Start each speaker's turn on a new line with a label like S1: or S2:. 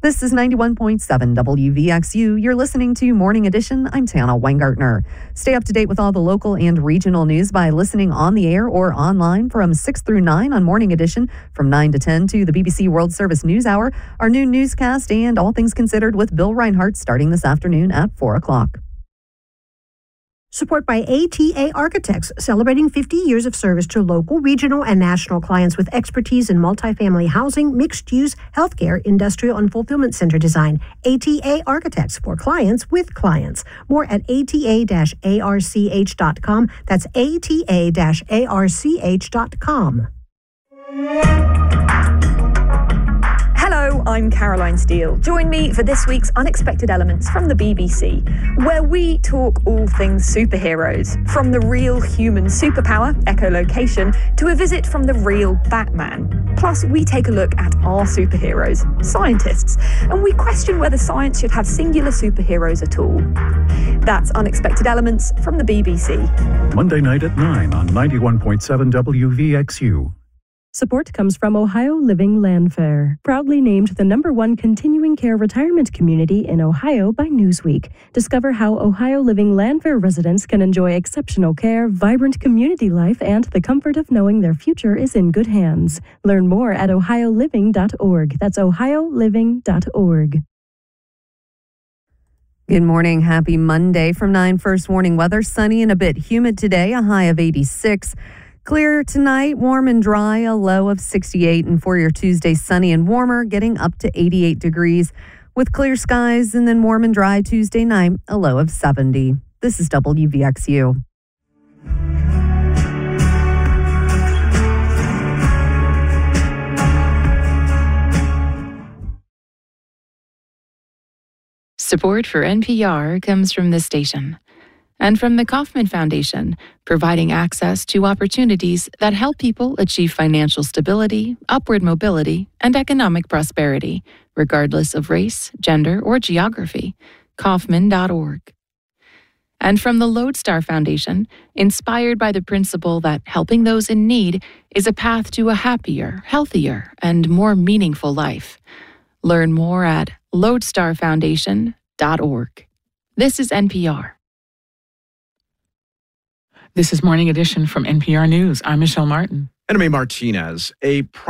S1: This is 91.7 WVXU. You're listening to Morning Edition. I'm Tana Weingartner. Stay up to date with all the local and regional news by listening on the air or online from 6 through 9 on Morning Edition, from 9 to 10 to the BBC World Service News Hour, our new newscast, and All Things Considered with Bill Reinhart starting this afternoon at 4 o'clock.
S2: Support by ATA Architects, celebrating 50 years of service to local, regional, and national clients with expertise in multifamily housing, mixed-use, healthcare, industrial, and fulfillment center design. ATA Architects, for clients with clients. More at ata-arch.com. That's ata-arch.com.
S3: Hello, I'm Caroline Steele. Join me for this week's Unexpected Elements from the BBC, where we talk all things superheroes, from the real human superpower, echolocation, to a visit from the real Batman. Plus, we take a look at our superheroes, scientists, and we question whether science should have singular superheroes at all. That's Unexpected Elements from the BBC.
S4: Monday night at 9 on 91.7 WVXU.
S5: Support comes from Ohio Living Landfair, proudly named the #1 continuing care retirement community in Ohio by Newsweek. Discover how Ohio Living Landfair residents can enjoy exceptional care, vibrant community life, and the comfort of knowing their future is in good hands. Learn more at ohioliving.org. That's ohioliving.org.
S1: Good morning. Happy Monday. From 9 First Warning weather. Sunny and a bit humid today, a high of 86. Clear tonight, warm and dry, a low of 68. And for your Tuesday, sunny and warmer, getting up to 88 degrees. With clear skies and then warm and dry Tuesday night, a low of 70. This is WVXU.
S6: Support for NPR comes from this station and from the Kauffman Foundation, providing access to opportunities that help people achieve financial stability, upward mobility, and economic prosperity, regardless of race, gender, or geography. Kauffman.org. And from the Lodestar Foundation, inspired by the principle that helping those in need is a path to a happier, healthier, and more meaningful life. Learn more at lodestarfoundation.org. This is NPR.
S7: This is Morning Edition from NPR News. I'm Michelle Martin.
S8: And I'm Martinez.